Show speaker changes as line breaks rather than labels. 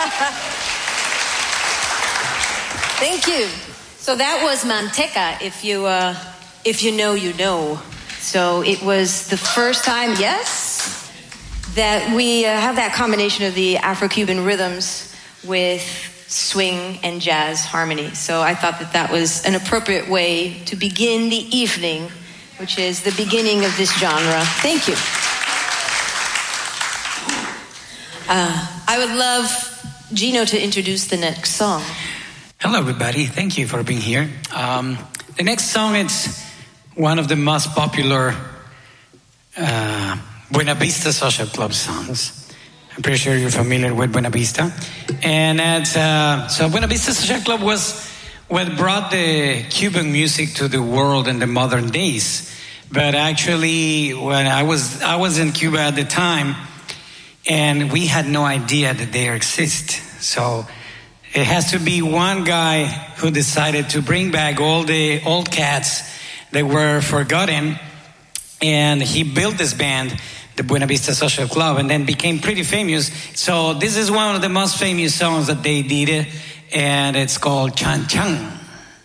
Thank you. So that was Manteca, if you know, you know. So it was the first time, yes, that we have that combination of the Afro-Cuban rhythms with swing and jazz harmony. So I thought that that was an appropriate way to begin the evening, which is the beginning of this genre. Thank you. I would love Gino to introduce the next song.
Hello, everybody. Thank you for being here. The next song is one of the most popular Buena Vista Social Club songs. I'm pretty sure you're familiar with Buena Vista. And so Buena Vista Social Club was what brought the Cuban music to the world in the modern days. But actually, when I was in Cuba at the time, and we had no idea that they exist. So it has to be one guy who decided to bring back all the old cats that were forgotten, and he built this band, the Buena Vista Social Club, and then became pretty famous. So this is one of the most famous songs that they did, and it's called Chan Chan.